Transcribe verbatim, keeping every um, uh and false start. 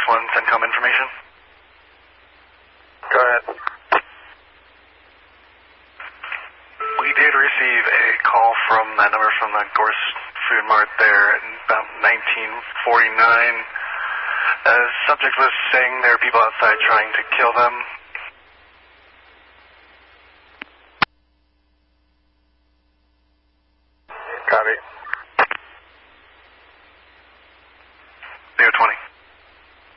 one, CENTCOM information. Go ahead. We did receive a call from that number from the Gorse Food Mart there in about nineteen forty-nine. The subject was saying there are people outside trying to kill them. Copy.